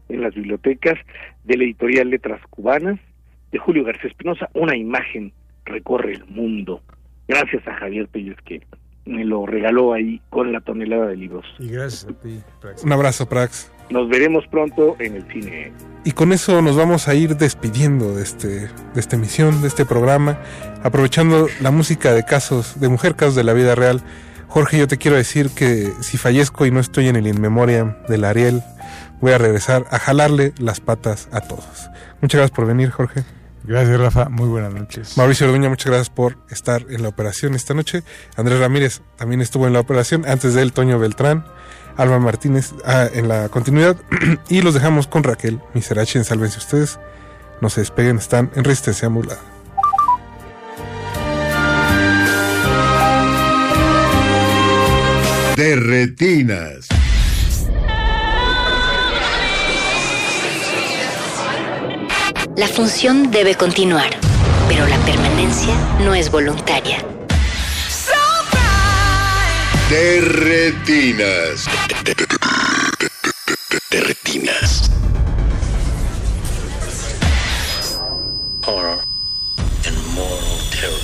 en las bibliotecas de la editorial Letras Cubanas, de Julio García Espinosa, Una imagen recorre el mundo. Gracias a Javier Pérez, que me lo regaló ahí con la tonelada de libros. Y gracias a ti, Prax. Un abrazo, Prax. Nos veremos pronto en el cine. Y con eso nos vamos a ir despidiendo de esta emisión, de este programa, aprovechando la música de Mujer, casos de la vida real. Jorge, yo te quiero decir que si fallezco y no estoy en el In Memoriam del Ariel, voy a regresar a jalarle las patas a todos. Muchas gracias por venir, Jorge. Gracias, Rafa. Muy buenas noches. Mauricio Orduña, muchas gracias por estar en la operación esta noche. Andrés Ramírez también estuvo en la operación. Antes de él, Toño Beltrán. Alma Martínez en la continuidad. Y los dejamos con Raquel Miserachi en Sálvense Ustedes. No se despeguen, están en Resistencia Modulada. De retinas. La función debe continuar, pero la permanencia no es voluntaria. De retinas. De retinas. Horror and moral terror.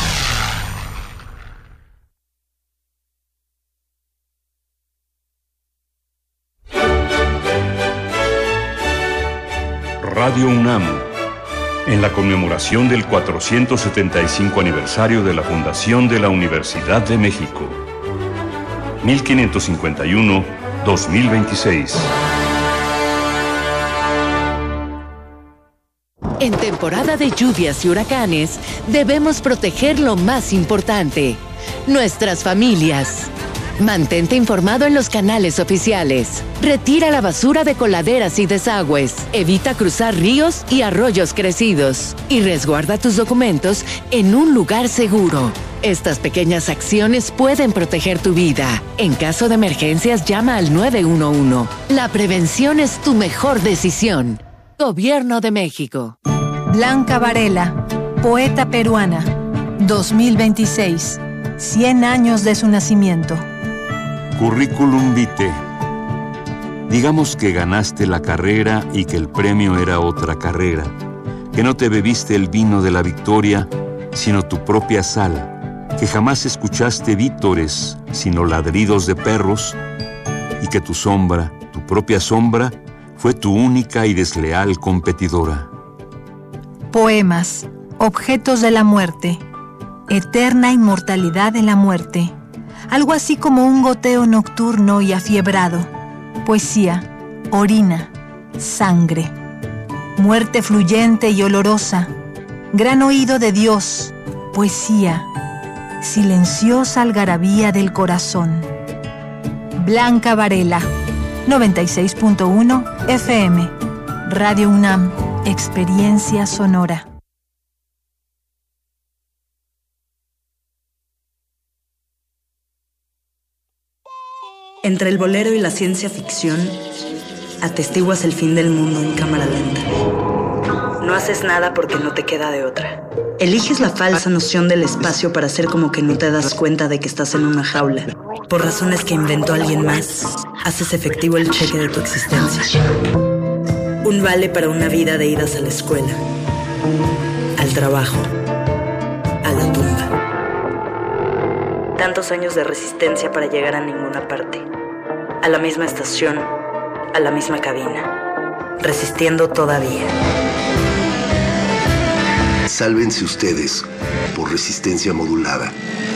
Radio UNAM, en la conmemoración del 475 aniversario de la fundación de la Universidad de México. 1551-2026. En temporada de lluvias y huracanes, debemos proteger lo más importante, nuestras familias. Mantente informado en los canales oficiales. Retira la basura de coladeras y desagües. Evita cruzar ríos y arroyos crecidos. Y resguarda tus documentos en un lugar seguro. Estas pequeñas acciones pueden proteger tu vida. En caso de emergencias, llama al 911. La prevención es tu mejor decisión. Gobierno de México. Blanca Varela, poeta peruana. 2026. 100 años de su nacimiento. Currículum vitae. Digamos que ganaste la carrera y que el premio era otra carrera, que no te bebiste el vino de la victoria, sino tu propia sal, que jamás escuchaste vítores, sino ladridos de perros, y que tu sombra, tu propia sombra, fue tu única y desleal competidora. Poemas, objetos de la muerte, eterna inmortalidad en la muerte. Algo así como un goteo nocturno y afiebrado. Poesía, orina, sangre. Muerte fluyente y olorosa. Gran oído de Dios. Poesía, silenciosa algarabía del corazón. Blanca Varela, 96.1 FM. Radio UNAM, experiencia sonora. Entre el bolero y la ciencia ficción, atestiguas el fin del mundo en cámara lenta. No haces nada porque no te queda de otra. Eliges la falsa noción del espacio para hacer como que no te das cuenta de que estás en una jaula. Por razones que inventó alguien más, haces efectivo el cheque de tu existencia. Un vale para una vida de idas a la escuela, al trabajo, a la tumba. Tantos años de resistencia para llegar a ninguna parte. A la misma estación, a la misma cabina. Resistiendo todavía. Sálvense ustedes por resistencia modulada.